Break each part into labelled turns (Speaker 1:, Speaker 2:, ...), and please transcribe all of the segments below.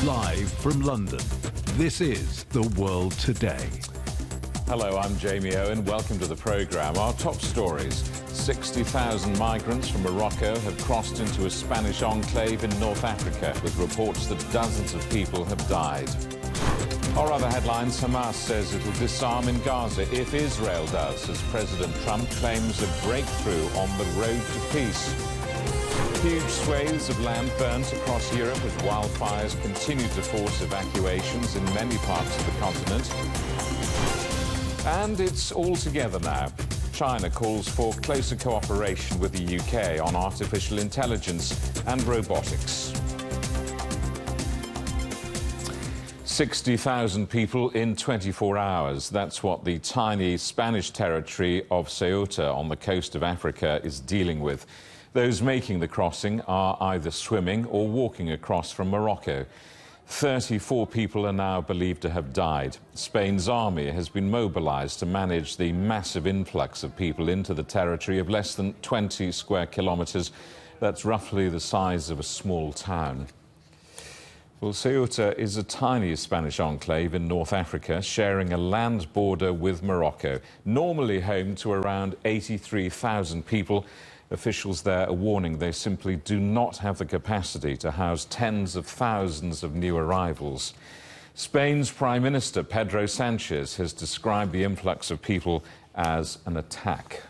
Speaker 1: Live from London, this is The World Today.
Speaker 2: Hello, I'm Jamie Owen. Welcome to the programme. Our top stories. 60,000 migrants from Morocco have crossed into a Spanish enclave in North Africa, with reports that dozens of people have died. Our other headlines: Hamas says it will disarm in Gaza if Israel does, as President Trump claims a breakthrough on the road to peace. Huge swathes of land burnt across Europe as wildfires continue to force evacuations in many parts of the continent. And it's all together now. China calls for closer cooperation with the UK on artificial intelligence and robotics. 60,000 people in 24 hours. That's what the tiny Spanish territory of Ceuta on the coast of Africa is dealing with. Those making the crossing are either swimming or walking across from Morocco. 34 people are now believed to have died. Spain's army has been mobilized to manage the massive influx of people into the territory of less than 20 square kilometers. That's roughly the size of a small town. Well, Ceuta is a tiny Spanish enclave in North Africa, sharing a land border with Morocco, normally home to around 83,000 people. Officials there are warning they simply do not have the capacity to house tens of thousands of new arrivals. Spain's Prime Minister Pedro Sanchez has described the influx of people as an attack.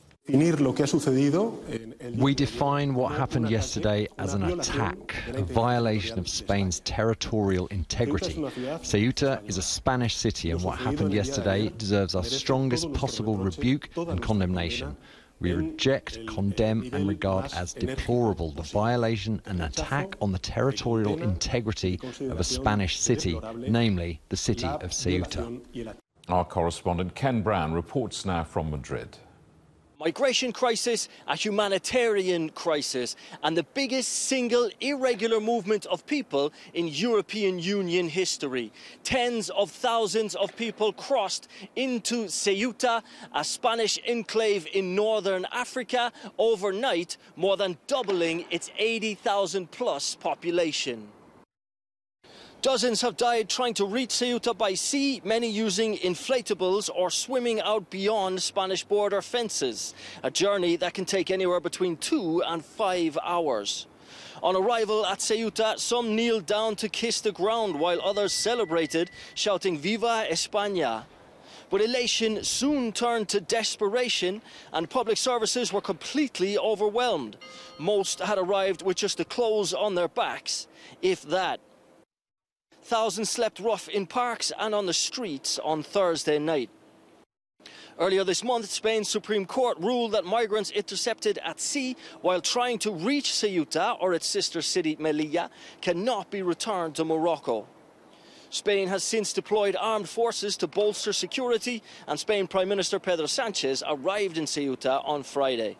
Speaker 3: We define what happened yesterday as an attack, a violation of Spain's territorial integrity. Ceuta is a Spanish city, and what happened yesterday deserves our strongest possible rebuke and condemnation. We reject, condemn and regard as deplorable the violation and attack on the territorial integrity of a Spanish city, namely the city of Ceuta.
Speaker 2: Our correspondent Ken Brown reports now from Madrid.
Speaker 4: Migration crisis, a humanitarian crisis, and the biggest single irregular movement of people in European Union history. Tens of thousands of people crossed into Ceuta, a Spanish enclave in northern Africa, overnight, more than doubling its 80,000 plus population. Dozens have died trying to reach Ceuta by sea, many using inflatables or swimming out beyond Spanish border fences, a journey that can take anywhere between 2 and 5 hours. On arrival at Ceuta, some kneeled down to kiss the ground while others celebrated, shouting "Viva España!" But elation soon turned to desperation, and public services were completely overwhelmed. Most had arrived with just the clothes on their backs, if that. Thousands slept rough in parks and on the streets on Thursday night. Earlier this month, Spain's Supreme Court ruled that migrants intercepted at sea while trying to reach Ceuta or its sister city Melilla cannot be returned to Morocco. Spain has since deployed armed forces to bolster security, and Spain Prime Minister Pedro Sanchez arrived in Ceuta on Friday.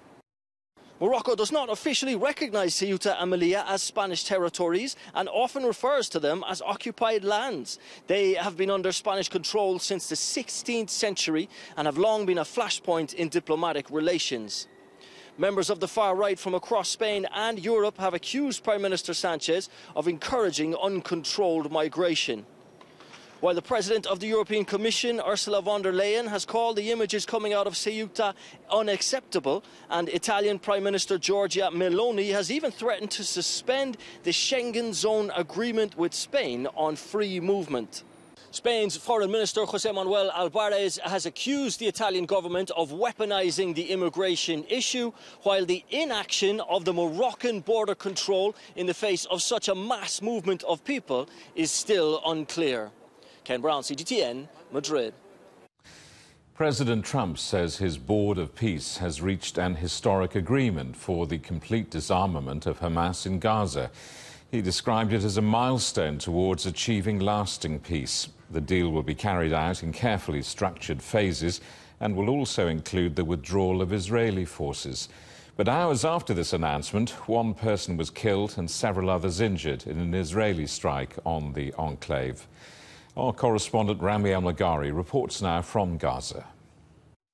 Speaker 4: Morocco does not officially recognise Ceuta and Melilla as Spanish territories and often refers to them as occupied lands. They have been under Spanish control since the 16th century and have long been a flashpoint in diplomatic relations. Members of the far right from across Spain and Europe have accused Prime Minister Sanchez of encouraging uncontrolled migration. While the President of the European Commission, Ursula von der Leyen, has called the images coming out of Ceuta unacceptable, and Italian Prime Minister Giorgia Meloni has even threatened to suspend the Schengen zone agreement with Spain on free movement. Spain's Foreign Minister José Manuel Álvarez has accused the Italian government of weaponizing the immigration issue, while the inaction of the Moroccan border control in the face of such a mass movement of people is still unclear. Ken Brown, CGTN, Madrid.
Speaker 2: President Trump says his Board of Peace has reached an historic agreement for the complete disarmament of Hamas in Gaza. He described it as a milestone towards achieving lasting peace. The deal will be carried out in carefully structured phases and will also include the withdrawal of Israeli forces. But hours after this announcement, one person was killed and several others injured in an Israeli strike on the enclave. Our correspondent Rami El-Magari reports now from Gaza.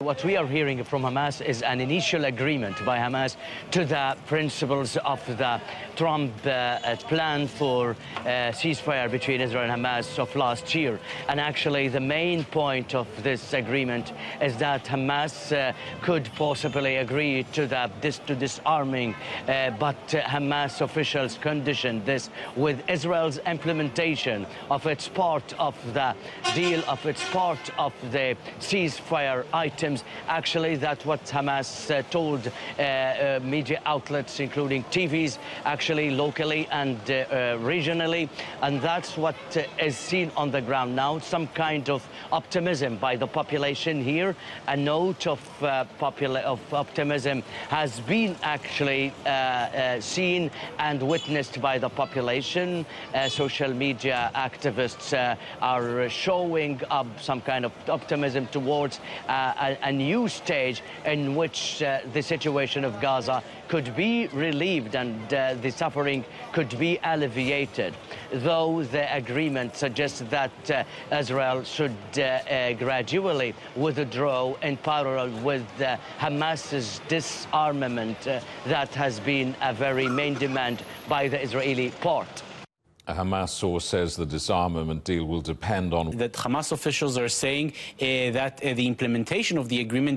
Speaker 5: What we are hearing from Hamas is an initial agreement by Hamas to the principles of the Trump plan for ceasefire between Israel and Hamas of last year. And actually the main point of this agreement is that Hamas could possibly agree to disarming, but Hamas officials conditioned this with Israel's implementation of its part of the deal, of its part of the ceasefire items. Actually, that's what Hamas told media outlets, including TVs, actually locally and regionally. And that's what is seen on the ground now, some kind of optimism by the population here. A note of optimism has been actually seen and witnessed by the population. Social media activists are showing up some kind of optimism towards a new stage in which the situation of Gaza could be relieved and the suffering could be alleviated, though the agreement suggests that Israel should gradually withdraw in parallel with Hamas's disarmament. That has been a very main demand by the Israeli part.
Speaker 2: A Hamas source says the disarmament deal will depend on...
Speaker 6: That Hamas officials are saying that the implementation of the agreement